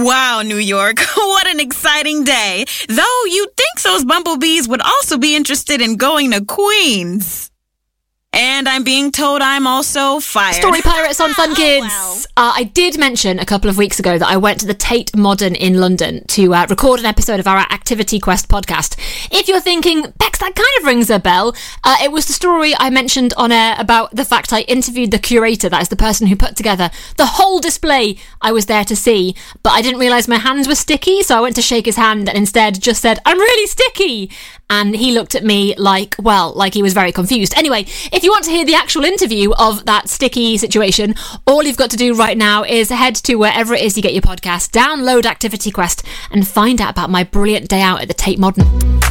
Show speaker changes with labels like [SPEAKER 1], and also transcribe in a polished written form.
[SPEAKER 1] Wow, New York, what an exciting day. Though you'd think those bumblebees would also be interested in going to Queens. And I'm being told I'm also fired.
[SPEAKER 2] Story Pirates on Fun Kids.
[SPEAKER 1] Well.
[SPEAKER 2] I did mention a couple of weeks ago that I went to the Tate Modern in London to record an episode of our Activity Quest podcast. If you're thinking, Bex, that kind of rings a bell, it was the story I mentioned on air about the fact I interviewed the curator, that is the person who put together the whole display I was there to see, but I didn't realise my hands were sticky, so I went to shake his hand and instead just said, I'm really sticky! And he looked at me like he was very confused. Anyway, if you want to hear the actual interview of that sticky situation, all you've got to do right now is head to wherever it is you get your podcast, download Activity Quest, and find out about my brilliant day out at the Tate Modern.